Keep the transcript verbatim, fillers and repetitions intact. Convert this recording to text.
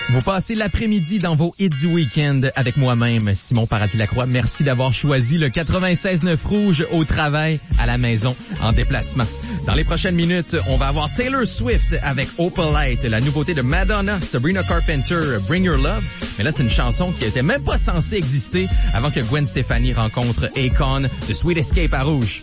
Vous passez l'après-midi dans vos hits du week-end avec moi-même, Simon Paradis-Lacroix. Merci d'avoir choisi le quatre-vingt-seize neuf Rouge au travail, à la maison, en déplacement. Dans les prochaines minutes, on va avoir Taylor Swift avec Opalite, la nouveauté de Madonna, Sabrina Carpenter, Bring Your Love. Mais là, c'est une chanson qui était même pas censée exister avant que Gwen Stefani rencontre Akon de Sweet Escape à Rouge.